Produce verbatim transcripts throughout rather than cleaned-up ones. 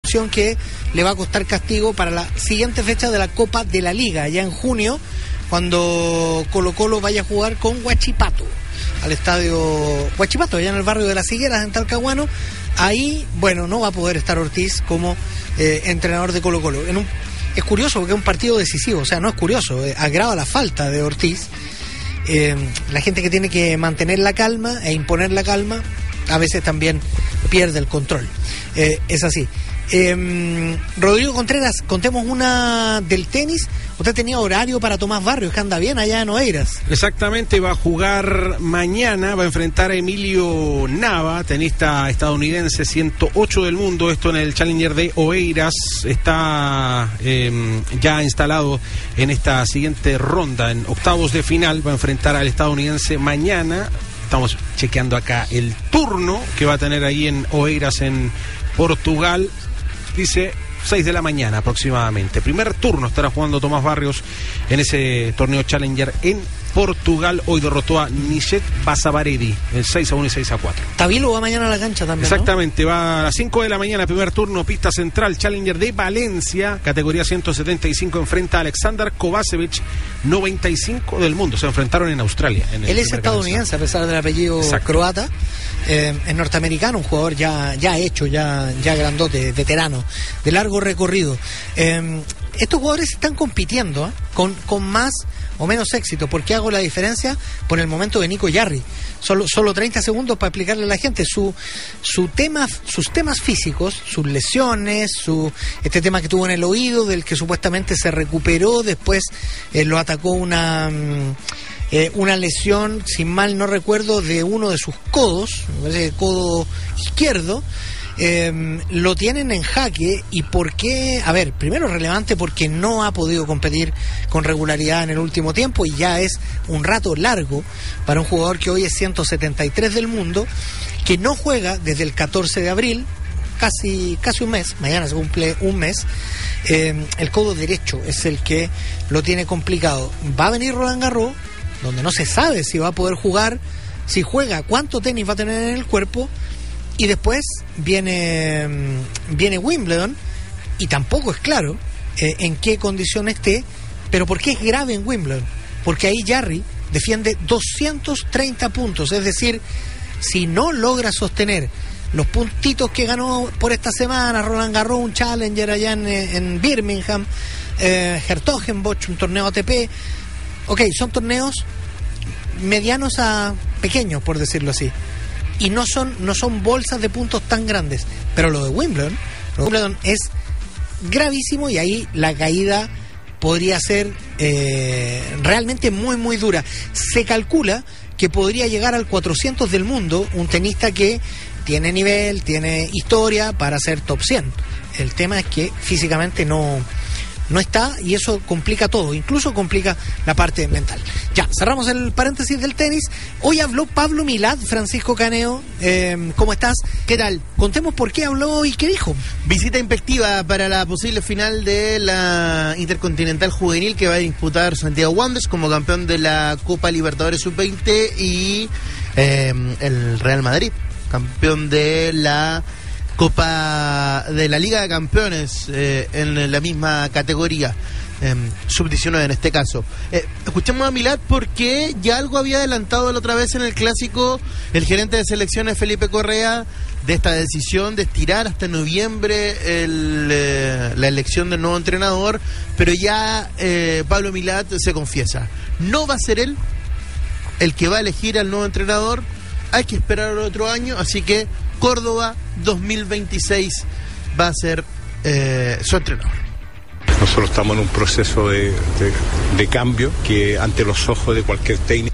opción que le va a costar castigo para la siguiente fecha de la Copa de la Liga, ya en junio, cuando Colo Colo vaya a jugar con Huachipato, al estadio Huachipato, allá en el barrio de Las Higueras, en Talcahuano. Ahí, bueno, no va a poder estar Ortiz como eh, entrenador de Colo Colo. En un, es curioso porque es un partido decisivo, o sea, no es curioso, eh, agrava la falta de Ortiz. Eh, la gente que tiene que mantener la calma e imponer la calma, a veces también pierde el control. Eh, es así. Eh, Rodrigo Contreras, contemos una del tenis. Usted tenía horario para Tomás Barrios, que anda bien allá en Oeiras. Exactamente, va a jugar mañana, va a enfrentar a Emilio Nava, tenista estadounidense, ciento ocho del mundo, esto en el Challenger de Oeiras. Está eh, ya instalado en esta siguiente ronda, en octavos de final, va a enfrentar al estadounidense mañana. Estamos chequeando acá el turno que va a tener ahí en Oeiras, en Portugal. Dice seis de la mañana aproximadamente. Primer turno estará jugando Tomás Barrios en ese torneo Challenger en Portugal. Hoy derrotó a Nishet Basavaredi en seis a uno y seis a cuatro. Tabilo va mañana a la cancha también, exactamente, ¿no? Va a las cinco de la mañana, primer turno, pista central, Challenger de Valencia, categoría ciento setenta y cinco, enfrenta a Alexander Kovacevic, noventa y cinco del mundo. Se enfrentaron en Australia. En Él es estadounidense, a pesar del apellido Exacto. croata. Eh, es norteamericano, un jugador ya, ya hecho, ya, ya grandote, veterano, de largo recorrido. Eh, estos jugadores están compitiendo ¿eh? con, con más o menos éxito. ¿Por qué hago la diferencia? Por el momento de Nico Yarri. Solo, solo treinta segundos para explicarle a la gente su, su tema, sus temas físicos, sus lesiones, su, este tema que tuvo en el oído, del que supuestamente se recuperó, después eh, lo atacó una... Eh, una lesión, si mal no recuerdo, de uno de sus codos, me parece el codo izquierdo. Eh, lo tienen en jaque. ¿Y por qué? A ver, primero relevante porque no ha podido competir con regularidad en el último tiempo, y ya es un rato largo para un jugador que hoy es ciento setenta y tres del mundo, que no juega desde el catorce de abril, casi casi un mes. Mañana se cumple un mes. Eh, el codo derecho es el que lo tiene complicado. Va a venir Roland Garros, donde no se sabe si va a poder jugar, si juega, cuánto tenis va a tener en el cuerpo, y después viene viene Wimbledon, y tampoco es claro eh, en qué condición esté. Pero ¿por qué es grave en Wimbledon? Porque ahí Jarry defiende doscientos treinta puntos, es decir, si no logra sostener los puntitos que ganó por esta semana, Roland Garros, un Challenger allá en, en Birmingham, eh, Hertogenbosch, un torneo A T P. Ok, son torneos medianos a pequeños, por decirlo así, y no son no son bolsas de puntos tan grandes. Pero lo de Wimbledon, lo de Wimbledon es gravísimo, y ahí la caída podría ser eh, realmente muy, muy dura. Se calcula que podría llegar al cuatrocientos del mundo, un tenista que tiene nivel, tiene historia para ser top cien. El tema es que físicamente no... no está, y eso complica todo, incluso complica la parte mental. Ya, cerramos el paréntesis del tenis. Hoy habló Pablo Milad, Francisco Caneo. Eh, ¿Cómo estás? ¿Qué tal? Contemos por qué habló y qué dijo. Visita inspectiva para la posible final de la Intercontinental Juvenil que va a disputar Santiago Wanderers como campeón de la Copa Libertadores sub veinte, y eh, el Real Madrid, campeón de la Copa de la Liga de Campeones eh, en la misma categoría, eh, sub diecinueve en este caso. Eh, escuchemos a Milad porque ya algo había adelantado la otra vez en el Clásico el gerente de selecciones Felipe Correa, de esta decisión de estirar hasta noviembre el, eh, la elección del nuevo entrenador, pero ya eh, Pablo Milad se confiesa, no va a ser él el que va a elegir al nuevo entrenador, hay que esperar otro año, así que Córdoba dos mil veintiséis va a ser eh, su entrenador. Nosotros estamos en un proceso de, de, de cambio que ante los ojos de cualquier técnico.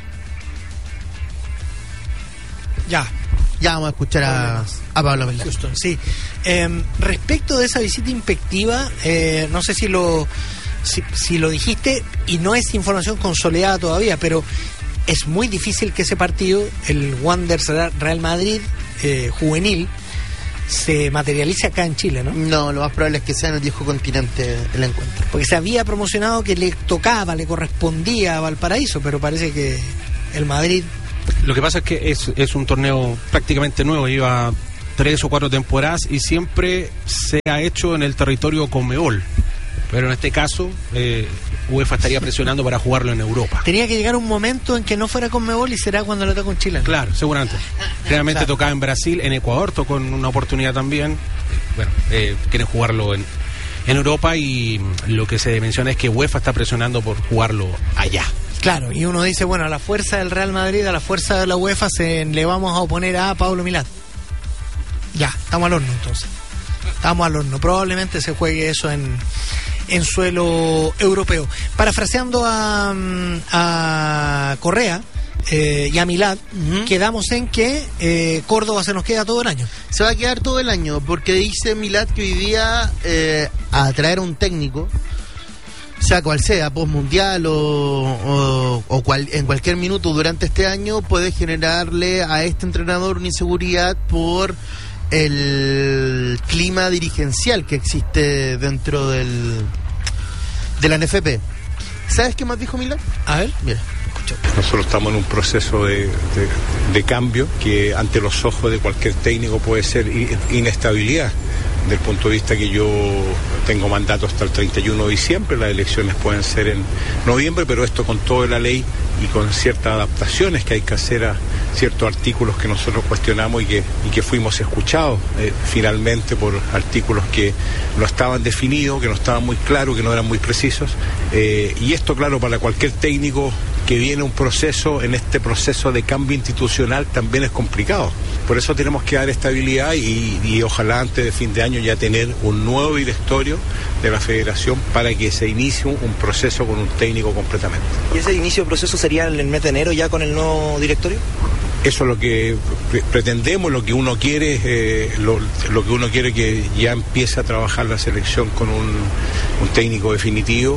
Ya, ya vamos a escuchar a, a Pablo Milad. Sí. Eh, respecto de esa visita inspectiva, eh, no sé si lo si, si lo dijiste, y no es información consolidada todavía, pero es muy difícil que ese partido, el Wanderers Real Madrid eh, juvenil, se materialice acá en Chile, ¿no? No, lo más probable es que sea en el viejo continente el encuentro. Porque se había promocionado que le tocaba, le correspondía a Valparaíso, pero parece que el Madrid... Lo que pasa es que es, es un torneo prácticamente nuevo, lleva tres o cuatro temporadas y siempre se ha hecho en el territorio Conmebol. Pero en este caso, eh, UEFA estaría presionando para jugarlo en Europa. Tenía que llegar un momento en que no fuera Conmebol y será cuando le toca con Chile. Claro, seguramente. Realmente claro. Tocaba en Brasil, en Ecuador tocó en una oportunidad también. Bueno, eh, quieren jugarlo en, en Europa y lo que se menciona es que UEFA está presionando por jugarlo allá. Claro, y uno dice, bueno, a la fuerza del Real Madrid, a la fuerza de la UEFA, se, le vamos a oponer a Pablo Milad. Ya, estamos al horno entonces. Estamos al horno. Probablemente se juegue eso en... en suelo europeo. Parafraseando a, a Correa eh, y a Milad, uh-huh. quedamos en que eh, Córdoba se nos queda todo el año. Se va a quedar todo el año, porque dice Milad que hoy día eh, a traer un técnico, sea cual sea, postmundial o, o, o cual, en cualquier minuto durante este año, puede generarle a este entrenador una inseguridad por el clima dirigencial que existe dentro del de la N F P. ¿Sabes qué más dijo Milad? A ver, mira. Nosotros estamos en un proceso de, de, de cambio que ante los ojos de cualquier técnico puede ser inestabilidad. Del punto de vista que yo tengo mandato hasta el treinta y uno de diciembre, las elecciones pueden ser en noviembre, pero esto con toda la ley y con ciertas adaptaciones que hay que hacer a ciertos artículos que nosotros cuestionamos y que, y que fuimos escuchados eh, finalmente por artículos que no estaban definidos, que no estaban muy claros, que no eran muy precisos. Eh, y esto, claro, para cualquier técnico que viene un proceso, en este proceso de cambio institucional también es complicado. Por eso tenemos que dar estabilidad y, y ojalá antes de fin de año ya tener un nuevo directorio de la federación para que se inicie un, un proceso con un técnico completamente. ¿Y ese inicio de proceso sería en el mes de enero ya con el nuevo directorio? Eso es lo que pre- pretendemos, lo que uno quiere, eh, lo, lo que uno quiere que ya empiece a trabajar la selección con un, un técnico definitivo.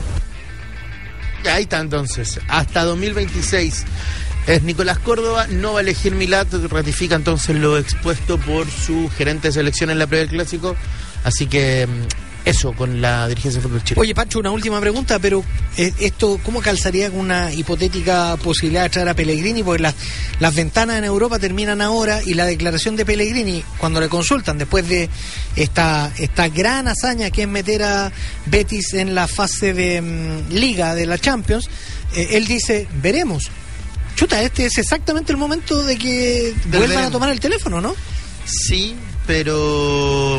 Ahí está entonces, hasta dos mil veintiséis es Nicolás Córdoba, no va a elegir Milad, ratifica entonces lo expuesto por su gerente de selección en la previa del Clásico, así que eso con la dirigencia del fútbol chileno. Oye, Pancho, una última pregunta, pero eh, esto, ¿cómo calzaría con una hipotética posibilidad de traer a Pellegrini? Porque las, las ventanas en Europa terminan ahora y la declaración de Pellegrini, cuando le consultan después de esta, esta gran hazaña que es meter a Betis en la fase de um, Liga de la Champions, eh, él dice, veremos. Chuta, este es exactamente el momento de que de vuelvan veremos. a tomar el teléfono, ¿no? Sí, pero...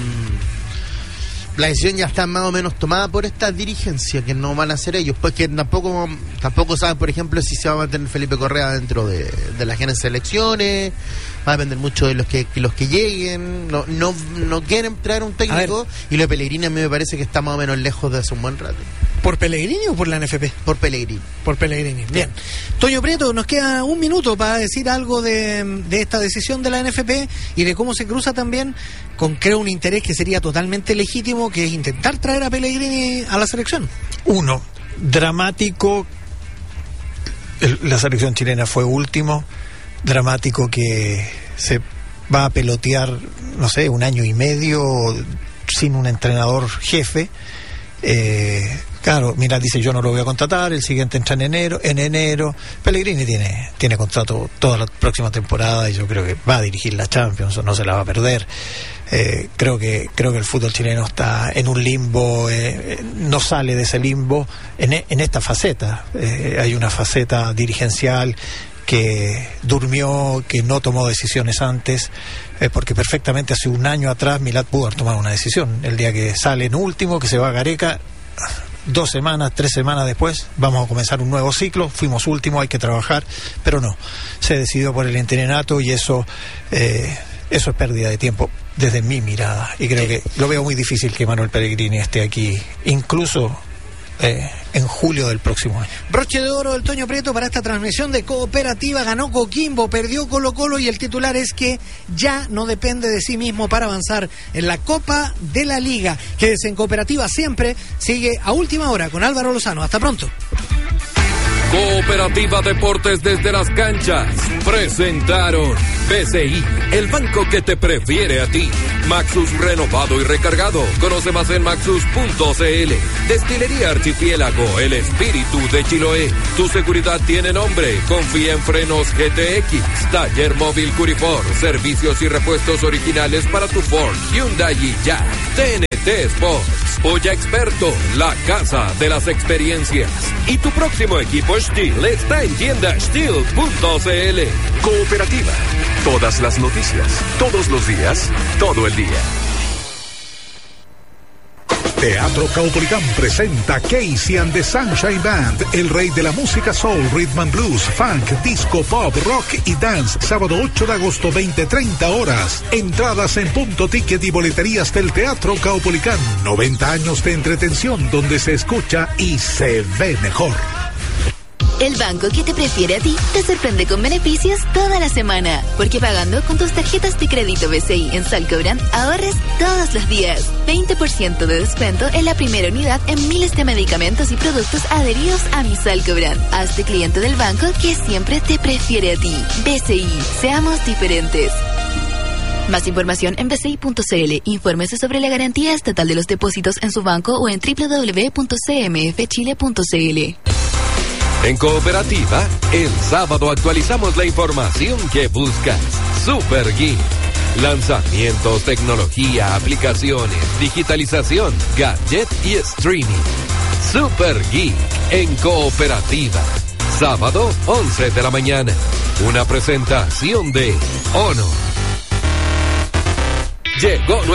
la decisión ya está más o menos tomada por esta dirigencia, que no van a ser ellos, pues que tampoco tampoco saben, por ejemplo, si se va a mantener Felipe Correa dentro de, de las genes selecciones, va a depender mucho de los que, los que lleguen, no no no quieren traer un técnico, y lo de Pellegrini a mí me parece que está más o menos lejos de hace un buen rato. ¿Por Pellegrini o por la N F P? Por Pellegrini. Por Pellegrini, bien. Toño Prieto, nos queda un minuto para decir algo de, de esta decisión de la N F P y de cómo se cruza también con, creo, un interés que sería totalmente legítimo, que es intentar traer a Pellegrini a la selección. Uno, dramático, el, la selección chilena fue último, dramático que se va a pelotear, no sé, un año y medio sin un entrenador jefe. Eh, claro, mira, dice yo no lo voy a contratar, el siguiente entra en enero, en enero. Pellegrini tiene, tiene contrato toda la próxima temporada y yo creo que va a dirigir la Champions, no se la va a perder. Eh, creo que creo que el fútbol chileno está en un limbo, eh, no sale de ese limbo en, en esta faceta. Eh, hay una faceta dirigencial que durmió, que no tomó decisiones antes, eh, porque perfectamente hace un año atrás Milad pudo haber tomado una decisión. El día que sale en último, que se va a Gareca, dos semanas, tres semanas después, vamos a comenzar un nuevo ciclo, fuimos último, hay que trabajar, pero no, se decidió por el interinato y eso, eh, eso es pérdida de tiempo desde mi mirada, y creo que lo veo muy difícil que Manuel Pellegrini esté aquí, incluso Eh, en julio del próximo año. Broche de oro del Toño Prieto para esta transmisión de Cooperativa. Ganó Coquimbo, perdió Colo Colo y el titular es que ya no depende de sí mismo para avanzar en la Copa de la Liga. Quédese en Cooperativa siempre. Sigue a última hora con Álvaro Lozano. Hasta pronto. Cooperativa Deportes desde las canchas presentaron B C I, el banco que te prefiere a ti. Maxus renovado y recargado. Conoce más en maxus punto c l. Destilería Archipiélago, el espíritu de Chiloé. Tu seguridad tiene nombre. Confía en Frenos G T X. Taller móvil Curifor. Servicios y repuestos originales para tu Ford, Hyundai y Jack. T N T Sports. Polla Experto, la casa de las experiencias. Y tu próximo equipo Steel está en tienda steel punto c l. Cooperativa. Todas las noticias, todos los días, todo el día. Teatro Caupolicán presenta Casey and the Sunshine Band, el rey de la música soul, rhythm and blues, funk, disco, pop, rock y dance. Sábado ocho de agosto, veinte treinta horas. Entradas en Punto Ticket y boleterías del Teatro Caupolicán. noventa años de entretención donde se escucha y se ve mejor. El banco que te prefiere a ti te sorprende con beneficios toda la semana. Porque pagando con tus tarjetas de crédito B C I en Salcobrand, ahorres todos los días. veinte por ciento de descuento en la primera unidad en miles de medicamentos y productos adheridos a mi Salcobrand. Hazte cliente del banco que siempre te prefiere a ti. B C I, seamos diferentes. Más información en b c i punto c l. Infórmese sobre la garantía estatal de los depósitos en su banco o en w w w punto c m f chile punto c l. En Cooperativa, el sábado actualizamos la información que buscas. Super Geek. Lanzamientos, tecnología, aplicaciones, digitalización, gadget y streaming. Super Geek en Cooperativa. Sábado, once de la mañana. Una presentación de Honor. Llegó